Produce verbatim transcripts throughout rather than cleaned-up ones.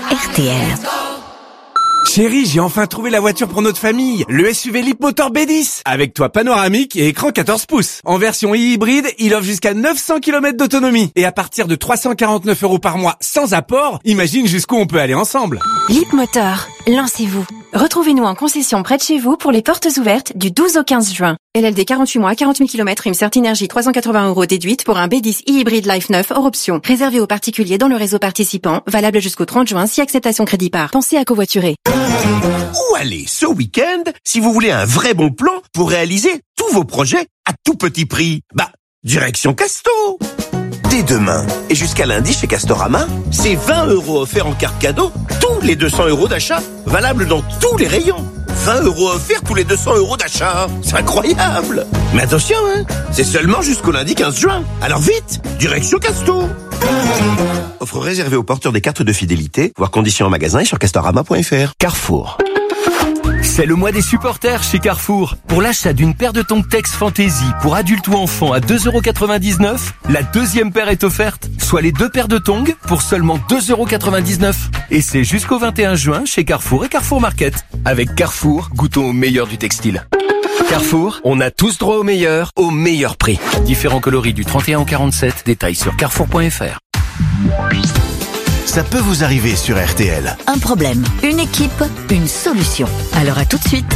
R T L. Chérie, j'ai enfin trouvé la voiture pour notre famille, le S U V Leapmotor B dix, avec toit panoramique et écran quatorze pouces. En version hybride, il offre jusqu'à neuf cents kilomètres d'autonomie. Et à partir de trois cent quarante-neuf euros par mois sans apport, imagine jusqu'où on peut aller ensemble. Leapmotor, lancez-vous. Retrouvez-nous en concession près de chez vous pour les portes ouvertes du douze au quinze juin. L L D quarante-huit mois, quarante mille kilomètres, Imsert Énergie trois cent quatre-vingts euros déduite pour un B dix e-hybride Life neuf hors option. Réservé aux particuliers dans le réseau participant, valable jusqu'au trente juin si acceptation crédit par. Pensez à covoiturer. Où aller ce week-end si vous voulez un vrai bon plan pour réaliser tous vos projets à tout petit prix? Bah, direction Casto. Dès demain et jusqu'à lundi chez Castorama, c'est vingt euros offerts en carte cadeau tous les deux cents euros d'achat, valable dans tous les rayons. vingt euros offerts tous les deux cents euros d'achat. C'est incroyable. Mais attention, hein, c'est seulement jusqu'au lundi quinze juin. Alors vite, direction Casto. Offre réservée aux porteurs des cartes de fidélité, voir conditions en magasin et sur castorama point f r. Carrefour. C'est le mois des supporters chez Carrefour. Pour l'achat d'une paire de tongs Tex Fantasy pour adultes ou enfants à deux euros quatre-vingt-dix-neuf, la deuxième paire est offerte, soit les deux paires de tongs pour seulement deux euros quatre-vingt-dix-neuf. Et c'est jusqu'au vingt et un juin chez Carrefour et Carrefour Market. Avec Carrefour, goûtons au meilleur du textile. Carrefour, on a tous droit au meilleur, au meilleur prix. Différents coloris du trente et un au quarante-sept, détails sur carrefour point f r. Ça peut vous arriver sur R T L. Un problème, une équipe, une solution. Alors à tout de suite.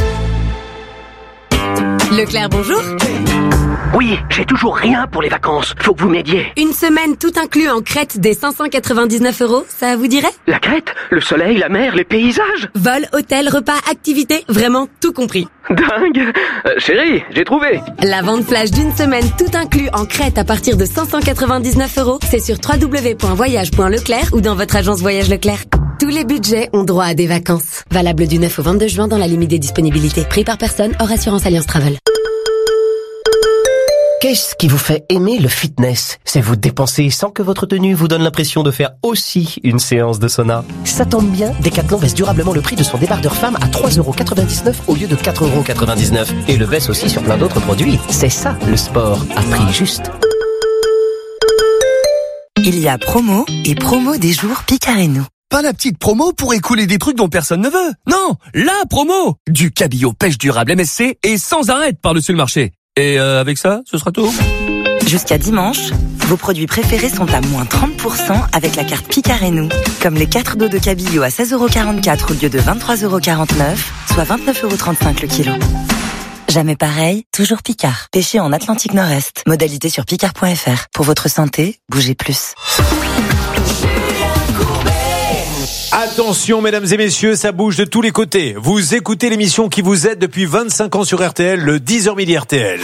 Leclerc, bonjour. Oui, j'ai toujours rien pour les vacances. Faut que vous m'aidiez. Une semaine tout inclus en Crète des cinq cent quatre-vingt-dix-neuf euros, ça vous dirait? La Crète, le soleil, la mer, les paysages. Vol, hôtel, repas, activités, vraiment tout compris. Dingue. euh, Chérie, j'ai trouvé. La vente flash d'une semaine tout inclus en Crète à partir de cinq cent quatre-vingt-dix-neuf euros, c'est sur w w w point voyage point leclerc ou dans votre agence Voyage Leclerc. Tous les budgets ont droit à des vacances. Valable du neuf au vingt-deux juin dans la limite des disponibilités. Prix par personne, hors assurance Alliance Travel. Qu'est-ce qui vous fait aimer le fitness? C'est vous dépenser sans que votre tenue vous donne l'impression de faire aussi une séance de sauna. Ça tombe bien, Decathlon baisse durablement le prix de son débardeur femme à trois euros quatre-vingt-dix-neuf au lieu de quatre euros quatre-vingt-dix-neuf. Et le baisse aussi sur plein d'autres produits. C'est ça, le sport à prix juste. Il y a promo et promo des jours Picard et nous. Pas la petite promo pour écouler des trucs dont personne ne veut. Non, la promo du cabillaud pêche durable M S C et sans arrêt par-dessus le marché. Et euh, avec ça, ce sera tout. Jusqu'à dimanche, vos produits préférés sont à moins trente pour cent avec la carte Picard et nous. Comme les quatre dos de cabillaud à seize euros quarante-quatre au lieu de vingt-trois euros quarante-neuf, soit vingt-neuf euros trente-cinq le kilo. Jamais pareil, toujours Picard. Pêché en Atlantique Nord-Est. Modalité sur picard point f r. Pour votre santé, bougez plus. Attention mesdames et messieurs, ça bouge de tous les côtés. Vous écoutez l'émission qui vous aide depuis vingt-cinq ans sur R T L, le dix heures midi R T L.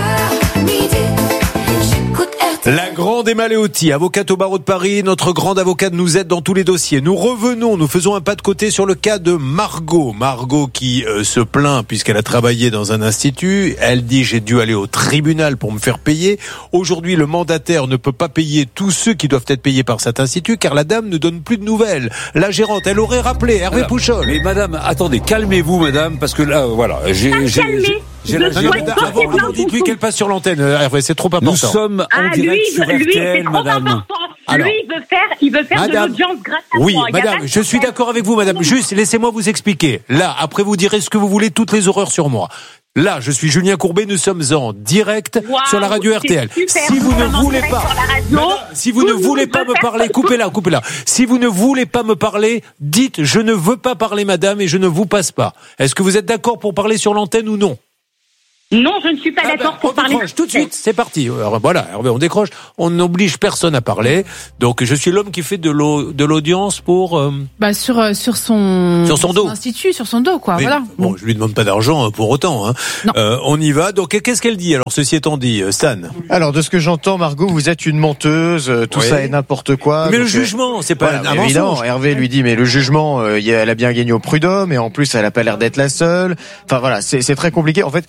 La grande Emma Leotti, avocate au barreau de Paris, notre grande avocate nous aide dans tous les dossiers. Nous revenons, nous faisons un pas de côté sur le cas de Margot. Margot qui euh, se plaint puisqu'elle a travaillé dans un institut. Elle dit j'ai dû aller au tribunal pour me faire payer. Aujourd'hui, le mandataire ne peut pas payer tous ceux qui doivent être payés par cet institut car la dame ne donne plus de nouvelles. La gérante, elle aurait rappelé Hervé Pouchol. Mais madame, attendez, calmez-vous madame, parce que là, voilà, j'ai... j'ai, j'ai... J'ai la non, non, avant, avant, dites-lui qu'elle passe sur l'antenne, Hervé, c'est trop important. Nous sommes en ah, direct lui, sur lui, R T L, c'est madame. Important. Alors, lui, il veut faire, il veut faire madame, de l'audience grâce à oui, moi. Oui, madame, je suis d'accord avec vous, madame. Juste, laissez-moi vous expliquer. Là, après, vous direz ce que vous voulez, toutes les horreurs sur moi. Là, je suis Julien Courbet, nous sommes en direct wow, sur la radio R T L. Si vous ne voulez pas, madame, si vous ne voulez pas me parler, coupez-la, coupez-la. Si vous ne voulez pas me parler, dites je ne veux pas parler, madame, et je ne vous passe pas. Est-ce que vous êtes d'accord pour parler sur l'antenne ou non? Non, je ne suis pas ah d'accord ben, pour on parler. Décroche tout de suite, c'est parti. Alors, voilà, Hervé, on décroche. On n'oblige personne à parler. Donc, je suis l'homme qui fait de, l'au- de l'audience pour. Euh... Bah sur euh, sur son sur son dos, son institut, sur son dos, quoi. Mais, voilà. Bon, je lui demande pas d'argent pour autant. Hein. Euh, on y va. Donc, qu'est-ce qu'elle dit? Alors, ceci étant dit, Stan. Alors, de ce que j'entends, Margot, vous êtes une menteuse. Tout oui. ça est n'importe quoi. Mais donc, le jugement, c'est pas voilà, un évidemment. mensonge. Hervé lui dit, mais le jugement, euh, elle a bien gagné au prud'homme, et en plus, elle a pas l'air d'être la seule. Enfin voilà, c'est, c'est très compliqué. En fait, je vois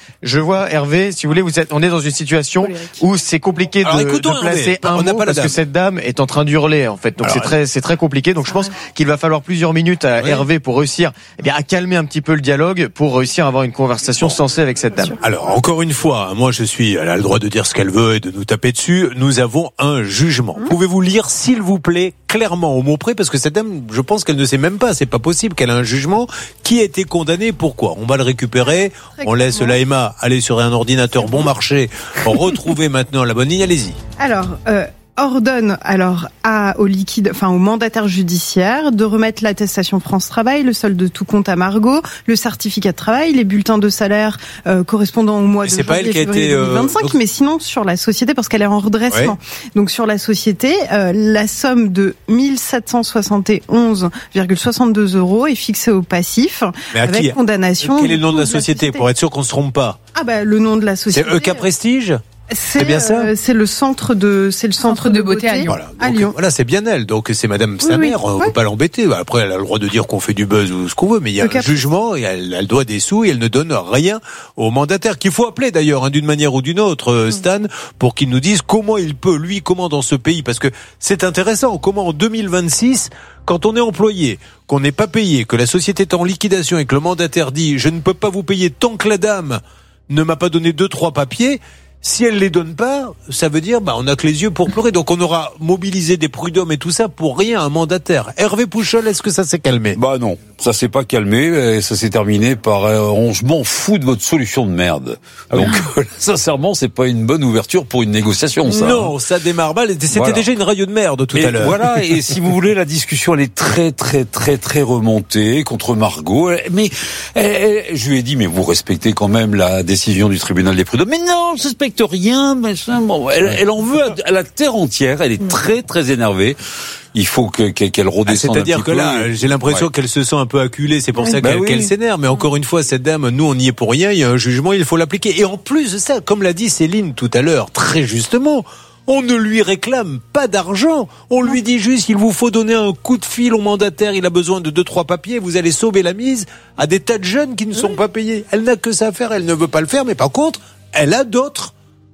vois, Hervé, si vous voulez, vous êtes, on est dans une situation où c'est compliqué de, Alors, de écoutons, placer Hervé, un on n'a mot pas la parce que dame. cette dame est en train d'hurler, en fait. Donc Alors, c'est très, c'est très compliqué. Donc je pense qu'il va falloir plusieurs minutes à Oui. Hervé pour réussir, eh bien, à calmer un petit peu le dialogue, pour réussir à avoir une conversation sensée avec cette dame. Alors, encore une fois, moi je suis, elle a le droit de dire ce qu'elle veut et de nous taper dessus. Nous avons un jugement. Pouvez-vous lire, s'il vous plaît, clairement au mot près, parce que cette dame, je pense qu'elle ne sait même pas, c'est pas possible qu'elle ait un jugement. Qui a été condamné, pourquoi? On va le récupérer, on laisse l'A M A aller sur un ordinateur bon marché, retrouver maintenant la bonne ligne, allez-y. Alors, euh, ordonne alors à, au liquide, enfin au mandataire judiciaire de remettre l'attestation France Travail, le solde de tout compte à Margot, le certificat de travail, les bulletins de salaire euh, correspondant au mois Mais de c'est pas elle janvier qui a février été, euh, deux mille vingt-cinq, donc- mais sinon sur la société parce qu'elle est en redressement. Ouais. Donc sur la société, euh, la somme de mille sept cent soixante et onze virgule soixante-deux euros est fixée au passif Mais à avec qui condamnation. Quel est le nom de la de société, pour être sûr qu'on se trompe pas? Ah bah le nom de la C'est société. E K Prestige? C'est bien ça euh, C'est le centre de, c'est le centre, de beauté à Lyon. Voilà, À donc, Lyon. voilà, c'est bien elle. Donc c'est Madame Oui, sa oui. mère. On Ouais. peut pas l'embêter. Après, elle a le droit de dire qu'on fait du buzz ou ce qu'on veut, mais il y a Le un cap- jugement et elle, elle doit des sous et elle ne donne rien au mandataire, qu'il faut appeler d'ailleurs, hein, d'une manière ou d'une autre, euh, Stan, pour qu'il nous dise comment il peut, lui, comment dans ce pays, parce que c'est intéressant. Comment en deux mille vingt-six, quand on est employé, qu'on n'est pas payé, que la société est en liquidation et que le mandataire dit je ne peux pas vous payer tant que la dame ne m'a pas donné deux trois papiers. Si elle les donne pas, ça veut dire bah on a que les yeux pour pleurer. Donc on aura mobilisé des prud'hommes et tout ça pour rien, un mandataire. Hervé Pouchol, est-ce que ça s'est calmé? Bah non, ça s'est pas calmé et ça s'est terminé par euh, on je m'en fous de votre solution de merde. Donc euh, sincèrement, c'est pas une bonne ouverture pour une négociation, ça. Non, ça démarre mal. C'était Voilà. déjà une radio de merde tout Et à l'heure. voilà, et si vous voulez, la discussion, elle est très, très, très, très remontée contre Margot. Mais elle- elle- je lui ai dit, mais vous respectez quand même la décision du tribunal des prud'hommes. Mais non, je respecte rien. Mais ça, bon, elle, elle en veut à, à la terre entière. Elle est très, très énervée. Il faut que, que- qu'elle Ah, redescende un c'est-à-dire petit que peu. là, j'ai l'impression Ouais. qu'elle se sent un peu acculée, c'est pour ça Bah qu'elle oui. qu'elle s'énerve. Mais encore une fois, cette dame, nous, on y est pour rien. Il y a un jugement, il faut l'appliquer. Et en plus de ça, comme l'a dit Céline tout à l'heure, très justement, on ne lui réclame pas d'argent. On lui dit juste, il vous faut donner un coup de fil au mandataire, il a besoin de deux, trois papiers, vous allez sauver la mise à des tas de jeunes qui ne sont pas payés. Elle n'a que ça à faire, elle ne veut pas le faire, mais par contre, elle a d'autres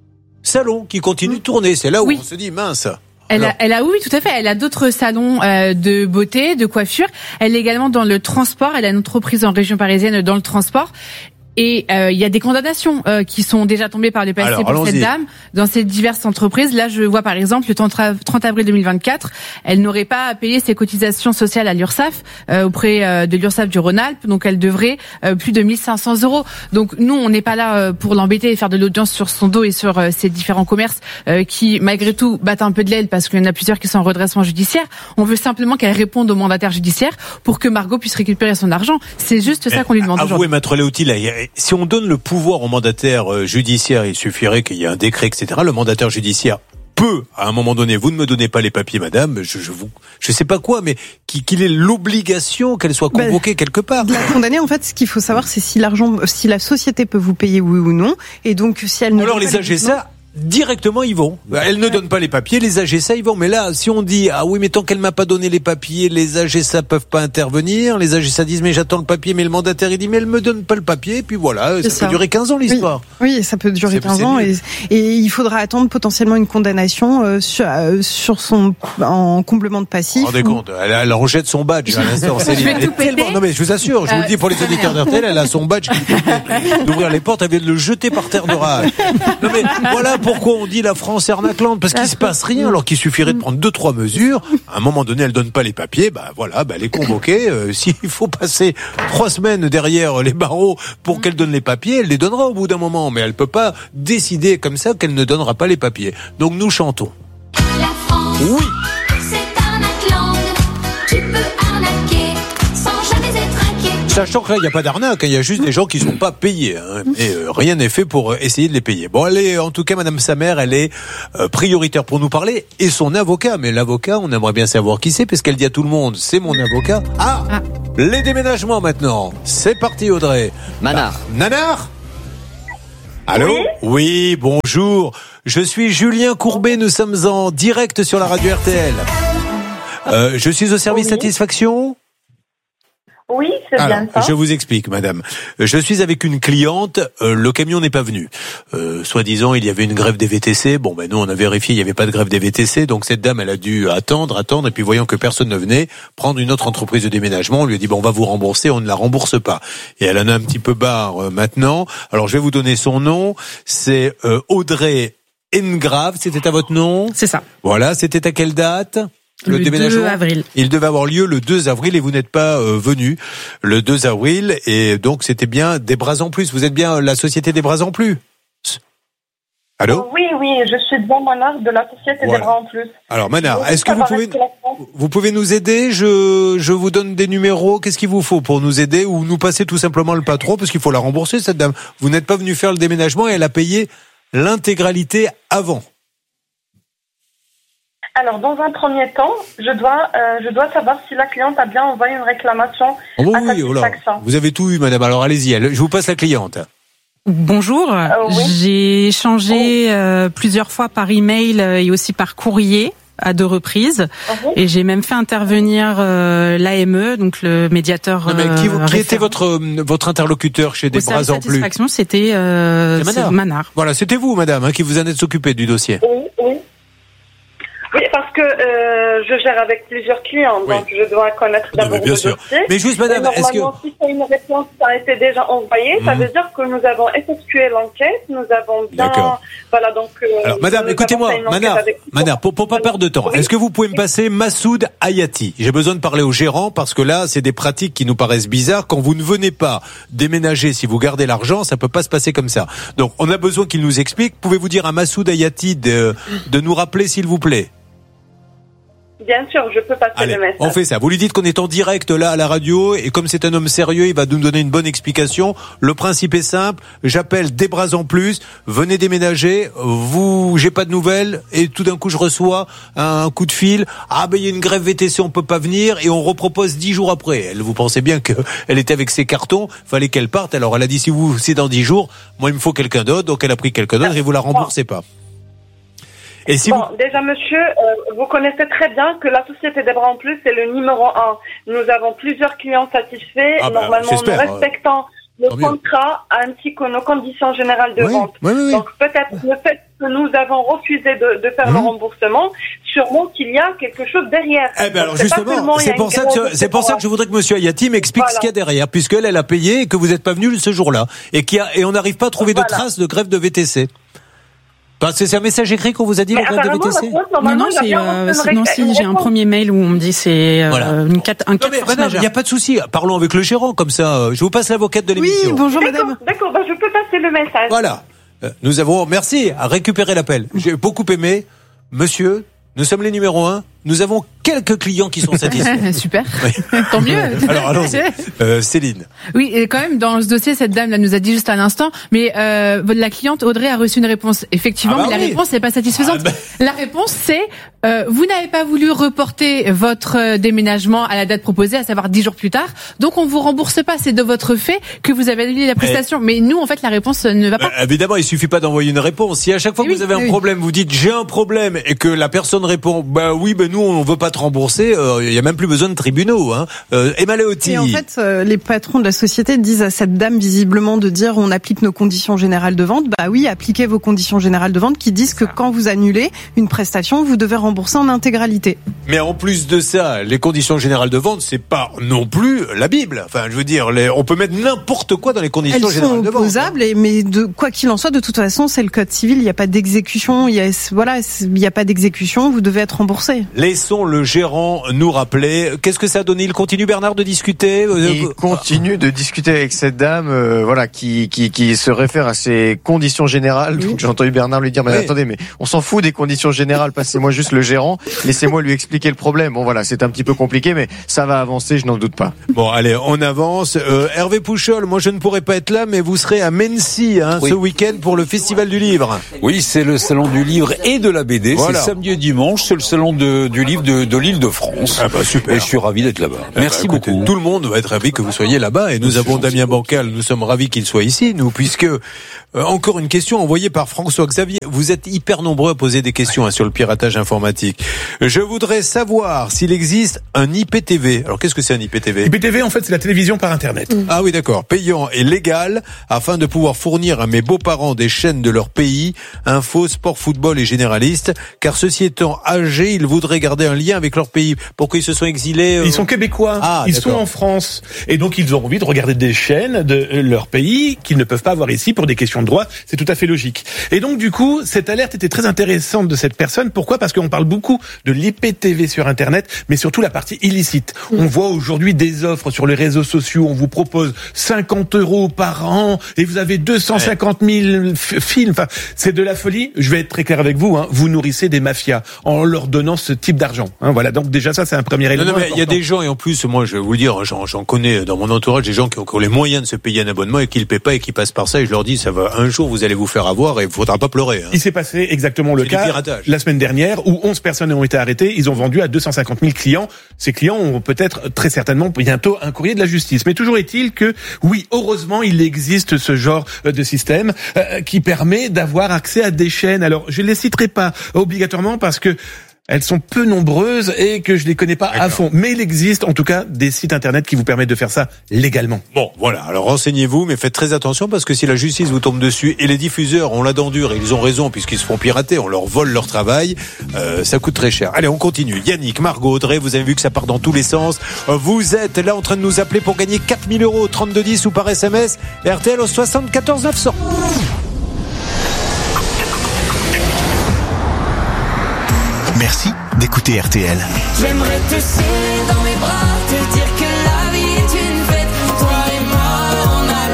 salons qui continuent de tourner. C'est là où Oui. on se dit, mince. Elle Alors. a, elle a, oui, tout à fait. Elle a d'autres salons euh, de beauté, de coiffure. Elle est également dans le transport. Elle a une entreprise en région parisienne dans le transport. Et euh, il y a des condamnations euh, qui sont déjà tombées par le passé Alors, pour allons-y. cette dame dans ces diverses entreprises. Là, je vois par exemple le trente avril deux mille vingt-quatre, elle n'aurait pas à payer ses cotisations sociales à l'URSSAF euh, auprès euh, de l'URSSAF du Rhône-Alpes, donc elle devrait euh, plus de mille cinq cents euros. Donc nous, on n'est pas là euh, pour l'embêter et faire de l'audience sur son dos et sur euh, ces différents commerces euh, qui, malgré tout, battent un peu de l'aile parce qu'il y en a plusieurs qui sont en redressement judiciaire. On veut simplement qu'elle réponde au mandataire judiciaire pour que Margot puisse récupérer son argent. C'est juste ça qu'on lui demande Avouez, aujourd'hui. Maître Léotil, là, il y a- si on donne le pouvoir au mandataire euh, judiciaire, il suffirait qu'il y ait un décret, et cetera. Le mandataire judiciaire peut, à un moment donné, vous ne me donnez pas les papiers, madame, je, je vous, je sais pas quoi, mais qu'il qu'il ait l'obligation qu'elle soit convoquée Ben, quelque part. De la condamner, en fait, ce qu'il faut savoir, c'est si l'argent, si la société peut vous payer oui ou non, et donc si elle ne. Alors donne les pas A G S A, directement ils vont. Elle ne donne pas les papiers, les A G S A ils vont. Mais là, si on dit ah oui, mais tant qu'elle m'a pas donné les papiers, les A G S A peuvent pas intervenir. Les A G S A disent mais j'attends le papier, mais le mandataire il dit mais elle me donne pas le papier. Et puis voilà, ça, C'est ça. peut durer quinze ans l'histoire. Oui, oui, ça peut durer C'est- quinze c'est ans nul. et, et il faudra attendre potentiellement une condamnation euh, sur, euh, sur son en complément de passif. Vous vous rendez ou- compte, elle, elle rejette son badge à l'instant. Je Céline. vais Elle tout est tellement- péter. Non mais je vous assure, je vous le dis pour les Euh, auditeurs d'R T L, elle a son badge qui permet d'ouvrir les portes, elle vient de le jeter par terre de rage. Non mais voilà pourquoi on dit la France arnaquelante, parce qu'il se passe rien, alors qu'il suffirait de prendre deux trois mesures. À un moment donné, elle donne pas les papiers, bah voilà, bah elle est convoquée. Euh, S'il faut passer trois semaines derrière les barreaux pour qu'elle donne les papiers, elle les donnera au bout d'un moment, mais elle peut pas décider comme ça qu'elle ne donnera pas les papiers. Donc nous chantons. La France, oui, c'est un Atlante. Tu peux arnaquer sans jamais être inquiet. Sachant que là, il n'y a pas d'arnaque, hein, il y a juste des gens qui sont pas payés. Hein, et euh, rien n'est fait pour euh, essayer de les payer. Bon, elle est, en tout cas, Madame Samer, elle est euh, prioritaire pour nous parler. Et son avocat, mais l'avocat, on aimerait bien savoir qui c'est, parce qu'elle dit à tout le monde, c'est mon avocat. Ah, les déménagements maintenant. C'est parti, Audrey. Manar. Ah, Nanar Allô? Oui, bonjour. Je suis Julien Courbet, nous sommes en direct sur la radio R T L. Euh, je suis au service satisfaction. Oui, c'est Alors, bien ça. je vous explique, madame. Je suis avec une cliente, euh, le camion n'est pas venu. Euh, soi-disant, il y avait une grève des V T C. Bon, ben nous, on a vérifié, il n'y avait pas de grève des V T C. Donc cette dame, elle a dû attendre, attendre, et puis voyant que personne ne venait, prendre une autre entreprise de déménagement. On lui a dit, bon, on va vous rembourser, on ne la rembourse pas. Et elle en a un petit peu barre euh, maintenant. Alors, je vais vous donner son nom. C'est euh, Audrey Engrave. C'était à votre nom? C'est ça. Voilà, c'était à quelle date? Le, Le déménagement deux avril. Il devait avoir lieu le deux avril et vous n'êtes pas euh, venu le deux avril et donc c'était bien des bras en plus. Vous êtes bien la société des bras en plus. Allô? Oui, oui, je suis devant Manard de la société Voilà. des bras en plus. Alors Manard, Je est-ce que vous savoir pouvez est-ce que la- vous pouvez nous aider? Je je vous donne des numéros. Qu'est-ce qu'il vous faut pour nous aider ou nous passer tout simplement le patron parce qu'il faut la rembourser cette dame. Vous n'êtes pas venu faire le déménagement et elle a payé l'intégralité avant. Alors, dans un premier temps, je dois, euh, je dois savoir si la cliente a bien envoyé une réclamation Oh oui, à oui, oh là. satisfaction. Vous avez tout eu, madame. Alors allez-y. elle- Je vous passe la cliente. Bonjour, Euh, oui. j'ai échangé euh, plusieurs fois par email euh, et aussi par courrier à deux reprises Mhm. et j'ai même fait intervenir euh, l'A M E, donc le médiateur. Non, mais qui, euh, qui était référent. votre euh, votre interlocuteur chez des Au service bras en plus? satisfaction, c'était euh, C'est Manard. c'est Manard. Voilà, c'était vous, madame, hein, qui vous en êtes occupée du dossier. Oui, oui. Oui, parce que euh, je gère avec plusieurs clients, Oui. donc je dois connaître Non, mais d'abord bien le sûr. dossier. Mais juste, madame, Et est-ce que- normalement, si c'est une réponse qui a été déjà envoyée, ça Mhm. veut dire que nous avons effectué l'enquête, nous avons bien... D'accord. Voilà, donc... euh, Alors, madame, nous écoutez-moi, avons fait une enquête Manard, avec- Manard, pour, pour pas perdre de temps, est-ce que vous pouvez me passer Massoud Hayati? J'ai besoin de parler au gérant parce que là, c'est des pratiques qui nous paraissent bizarres. Quand vous ne venez pas déménager, si vous gardez l'argent, ça peut pas se passer comme ça. Donc, on a besoin qu'il nous explique. Pouvez-vous dire à Massoud Hayati de, de nous rappeler, s'il vous plaît? Bien sûr, je peux passer Allez, le message. on fait ça. Vous lui dites qu'on est en direct là à la radio et comme c'est un homme sérieux, il va nous donner une bonne explication. Le principe est simple. J'appelle des bras en plus. Venez déménager. Vous, j'ai pas de nouvelles et tout d'un coup je reçois un coup de fil. Ah ben il y a une grève V T C, on peut pas venir et on repropose dix jours après. Elle, vous pensez bien que elle était avec ses cartons. Fallait qu'elle parte. Alors elle a dit si vous, c'est dans dix jours. Moi il me faut quelqu'un d'autre. Donc elle a pris quelqu'un d'autre et vous la remboursez pas. Et si bon, vous... déjà, monsieur, euh, vous connaissez très bien que la société des bras en plus, c'est le numéro un. Nous avons plusieurs clients satisfaits. Ah bah, Normalement, nous j'espère, respectons le tant mieux. contrat ainsi que nos conditions générales de Oui, vente. oui, oui, oui. Donc, peut-être le fait que nous avons refusé de, de faire le Mmh. remboursement, sûrement qu'il y a quelque chose derrière. Eh ben alors Donc, c'est pas justement, seulement il y a c'est une pour ça grève que c'est pour ça que je voudrais que Monsieur Hayati m'explique Voilà. ce qu'il y a derrière, puisqu'elle elle a payé et que vous n'êtes pas venu ce jour-là et qui a et on n'arrive pas à trouver Voilà. de traces de grève de V T C. Parce que c'est un message écrit qu'on vous a dit Mais la grève de V apparemment, T C. la France, Non, normalement, non, il y a c'est bien euh, reçu c'est- une non, ré- si une j'ai un réponse. premier mail où on me dit c'est euh, Voilà. une cat- un Non cas mais de force madame, il majeure. n'y a pas de souci. Parlons avec le gérant comme ça. euh, Je vous passe l'avocate de Oui, l'émission. bonjour D'accord, madame. d'accord, bah, je peux passer le message. Voilà. Euh, Nous avons merci à récupérer l'appel. J'ai beaucoup aimé, monsieur. Nous sommes les numéros un. Nous avons quelques clients qui sont satisfaits. Super. Oui. Tant mieux. Alors allons-y. Euh, Céline. Oui, et quand même, dans ce dossier, cette dame là nous a dit juste à l'instant, mais euh, la cliente Audrey a reçu une réponse. Effectivement, Ah bah mais la oui. réponse n'est pas satisfaisante. Ah bah. La réponse, c'est euh, vous n'avez pas voulu reporter votre euh, déménagement à la date proposée, à savoir dix jours plus tard. Donc, on vous rembourse pas. C'est de votre fait que vous avez annulé la prestation. Mais nous, en fait, la réponse euh, ne va pas. Euh, évidemment, il suffit pas d'envoyer une réponse. Si à chaque fois que Oui, vous avez un oui. problème, vous dites j'ai un problème et que la personne répond bah oui, ben nous on veut pas te rembourser, euh, il y a même plus besoin de tribunaux. Hein. Euh, Emma Leotti. Et en fait, euh, les patrons de la société disent à cette dame visiblement de dire on applique nos conditions générales de vente. Bah oui, appliquez vos conditions générales de vente qui disent que quand vous annulez une prestation, vous devez rembourser en intégralité. Mais en plus de ça, les conditions générales de vente, c'est pas non plus la Bible. Enfin, je veux dire, les, on peut mettre n'importe quoi dans les conditions Elles générales sont de vente. opposables, et, mais de quoi qu'il en soit, de toute façon, c'est le code civil. Il n'y a pas d'exécution. Il y a voilà, il n'y a pas d'exécution. Vous devez être remboursé. Laissons le gérant nous rappeler. Qu'est-ce que ça a donné? Il continue, Bernard, de discuter? Il continue de discuter avec cette dame, euh, voilà, qui, qui qui se réfère à ses conditions générales. Donc j'ai entendu Bernard lui dire, mais Oui. attendez, mais on s'en fout des conditions générales. Passez-moi juste le gérant. Laissez-moi lui expliquer le problème. Bon voilà, c'est un petit peu compliqué, mais ça va avancer, je n'en doute pas. Bon, allez, on avance. Euh, Hervé Pouchol, moi je ne pourrai pas être là, mais vous serez à Mency hein, Oui. ce week-end pour le Festival du Livre. Oui, c'est le salon du livre et de la B D. Voilà. C'est samedi et dimanche. C'est le salon de, du livre de, de de l'Île-de-France. Ah bah super. Et je suis ravi d'être là-bas. Ah Merci bah, écoutez, beaucoup. Tout le monde va être ravi que vous soyez là-bas et nous C'est avons gentil. Damien Bancal, nous sommes ravis qu'il soit ici, nous, puisque euh, encore une question envoyée par François Xavier. Vous êtes hyper nombreux à poser des questions hein, sur le piratage informatique. Je voudrais savoir s'il existe un I P T V. Alors qu'est-ce que c'est un I P T V ? I P T V, en fait, c'est la télévision par Internet. Mmh. Ah oui, d'accord. Payant et légal afin de pouvoir fournir à mes beaux-parents des chaînes de leur pays, info, sport, football et généraliste, car ceux-ci étant âgés, ils voudraient garder un lien avec leur pays. Pourquoi ils se sont exilés ? euh... Ils sont québécois. Ah, ils d'accord. sont en France. Et donc, ils ont envie de regarder des chaînes de leur pays qu'ils ne peuvent pas avoir ici pour des questions de droit. C'est tout à fait logique. Et donc, du coup, cette alerte était très intéressante de cette personne. Pourquoi ? Parce qu'on parle beaucoup de l'I P T V sur Internet, mais surtout la partie illicite. Mmh. On voit aujourd'hui des offres sur les réseaux sociaux. On vous propose cinquante euros par an et vous avez deux cent cinquante mille f- films. Enfin, c'est de la folie. Je vais être très clair avec vous. Hein. Vous nourrissez des mafias en leur donnant ce type d'argent. Hein, voilà. Donc déjà, ça, c'est un premier élément. Non, non, mais il y a important. des gens, et en plus, moi, je vais vous le dire, j'en, j'en connais dans mon entourage des gens qui ont, qui ont les moyens de se payer un abonnement et qui le paient pas et qui passent par ça. Et je leur dis, ça va, un jour, vous allez vous faire avoir et il faudra pas pleurer. Hein. Il s'est passé exactement le C'est cas du piratage. la semaine dernière où onze personnes ont été arrêtées. Ils ont vendu à deux cent cinquante mille clients. Ces clients ont peut-être très certainement bientôt un courrier de la justice. Mais toujours est-il que, oui, heureusement, il existe ce genre de système euh, qui permet d'avoir accès à des chaînes. Alors, je ne les citerai pas obligatoirement parce que elles sont peu nombreuses et que je les connais pas à fond. Mais il existe en tout cas des sites internet qui vous permettent de faire ça légalement. Bon, voilà. Alors renseignez-vous, mais faites très attention parce que si la justice vous tombe dessus et les diffuseurs ont la dent dure et ils ont raison puisqu'ils se font pirater, on leur vole leur travail, euh, ça coûte très cher. Allez, on continue. Yannick, Margot, Audrey, vous avez vu que ça part dans tous les sens. Vous êtes là en train de nous appeler pour gagner quatre mille euros au trente-deux dix ou par S M S. R T L au soixante-quatorze neuf cents. Merci d'écouter R T L. J'aimerais te serrer dans mes bras, te dire que la vie est une fête. Toi et moi, on a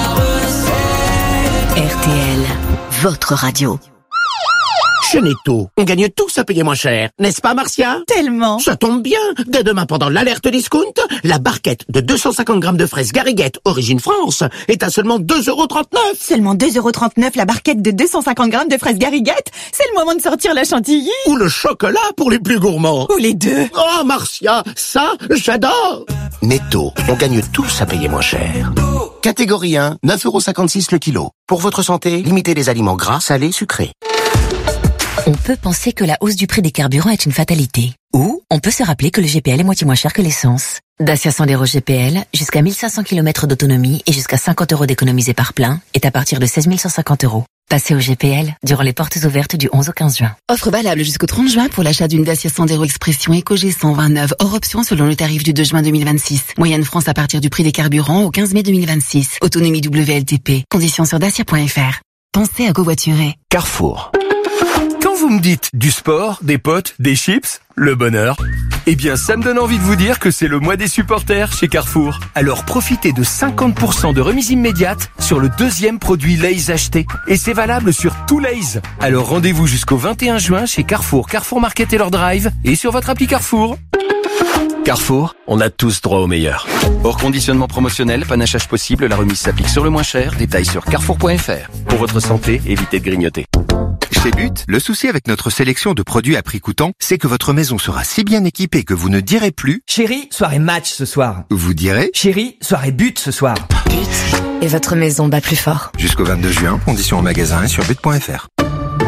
la recette. R T L, votre radio. Chez Netto, on gagne tous à payer moins cher. N'est-ce pas, Marcia? Tellement. Ça tombe bien. Dès demain, pendant l'alerte discount, la barquette de deux cent cinquante grammes de fraises Garriguette, origine France, est à seulement deux euros trente-neuf. Seulement deux euros trente-neuf la barquette de deux cent cinquante grammes de fraises Garriguette. C'est le moment de sortir la chantilly. Ou le chocolat pour les plus gourmands. Ou les deux. Oh, Marcia, ça, j'adore. Netto, on gagne tous à payer moins cher. Catégorie un, neuf euros cinquante-six le kilo. Pour votre santé, limitez les aliments gras, salés, sucrés. On peut penser que la hausse du prix des carburants est une fatalité. Ou on peut se rappeler que le G P L est moitié moins cher que l'essence. Dacia Sandero G P L, jusqu'à mille cinq cents kilomètres d'autonomie et jusqu'à cinquante euros d'économisés par plein, est à partir de seize mille cent cinquante euros. Passez au G P L durant les portes ouvertes du onze au quinze juin. Offre valable jusqu'au trente juin pour l'achat d'une Dacia Sandero Expression EcoG cent vingt-neuf hors option selon le tarif du deux juin deux mille vingt-six. Moyenne France à partir du prix des carburants au quinze mai deux mille vingt-six. Autonomie W L T P. Conditions sur dacia point f r. Pensez à covoiturer. Carrefour. Quand vous me dites du sport, des potes, des chips, le bonheur, eh bien ça me donne envie de vous dire que c'est le mois des supporters chez Carrefour. Alors profitez de cinquante pour cent de remise immédiate sur le deuxième produit Lay's acheté. Et c'est valable sur tout Lay's. Alors rendez-vous jusqu'au vingt et un juin chez Carrefour, Carrefour Market et leur drive et sur votre appli Carrefour. Carrefour, on a tous droit au meilleur. Hors conditionnement promotionnel, panachage possible, la remise s'applique sur le moins cher. Détails sur carrefour point f r. Pour votre santé, évitez de grignoter. Chez But, le souci avec notre sélection de produits à prix coûtant, c'est que votre maison sera si bien équipée que vous ne direz plus « Chérie, soirée match ce soir ». Vous direz « Chérie, soirée but ce soir ». But, et votre maison bat plus fort. Jusqu'au vingt-deux juin, conditions au magasin et sur but point f r.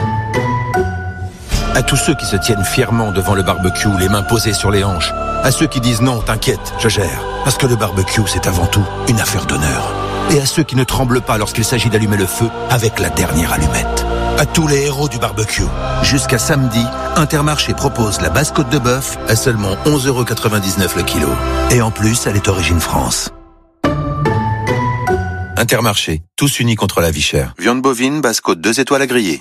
À tous ceux qui se tiennent fièrement devant le barbecue, les mains posées sur les hanches. À ceux qui disent non, t'inquiète, je gère. Parce que le barbecue, c'est avant tout une affaire d'honneur. Et à ceux qui ne tremblent pas lorsqu'il s'agit d'allumer le feu avec la dernière allumette. À tous les héros du barbecue. Jusqu'à samedi, Intermarché propose la basse côte de bœuf à seulement onze euros quatre-vingt-dix-neuf le kilo. Et en plus, elle est origine France. Intermarché, tous unis contre la vie chère. Viande bovine, basse côte deux étoiles à griller.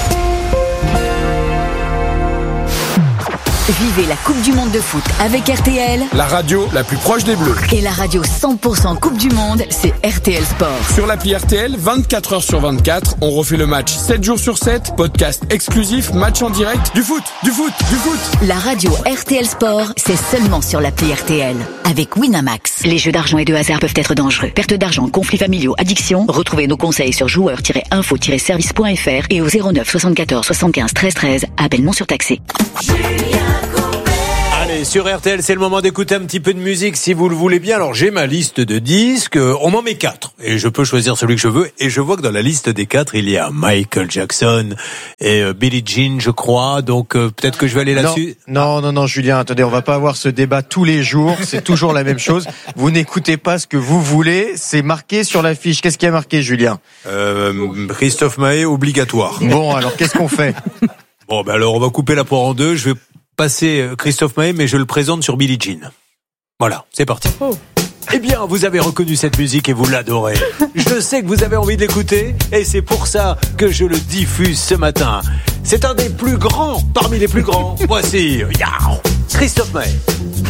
Vivez la Coupe du Monde de foot avec R T L. La radio la plus proche des Bleus. Et la radio cent pour cent Coupe du Monde, c'est R T L Sport. Sur l'appli R T L, vingt-quatre heures sur vingt-quatre, on refait le match sept jours sur sept, podcast exclusif, match en direct, du foot, du foot, du foot. La radio R T L Sport, c'est seulement sur l'appli R T L. Avec Winamax. Les jeux d'argent et de hasard peuvent être dangereux. Perte d'argent, conflits familiaux, addiction. Retrouvez nos conseils sur joueurs tiret info tiret service point f r et au zéro neuf soixante-quatorze soixante-quinze treize treize. Appel non surtaxé. Maé sur R T L, c'est le moment d'écouter un petit peu de musique si vous le voulez bien. Alors j'ai ma liste de disques, on m'en met quatre et je peux choisir celui que je veux. Et je vois que dans la liste des quatre, il y a Michael Jackson et euh, Billie Jean, je crois. Donc euh, peut-être que je vais aller là-dessus. Non, non, non, non, Julien, attendez, on va pas avoir ce débat tous les jours. C'est toujours la même chose. Vous n'écoutez pas ce que vous voulez. C'est marqué sur l'affiche. Qu'est-ce qui est marqué, Julien? euh, Christophe Maé, obligatoire. Bon, alors qu'est-ce qu'on fait? Bon, ben alors on va couper la poire en deux. Je vais passer Christophe Maé, mais je le présente sur Billie Jean. Voilà, c'est parti. Oh. Eh bien, vous avez reconnu cette musique et vous l'adorez. Je sais que vous avez envie de l'écouter et c'est pour ça que je le diffuse ce matin. C'est un des plus grands parmi les plus grands. Voici Christophe Maé.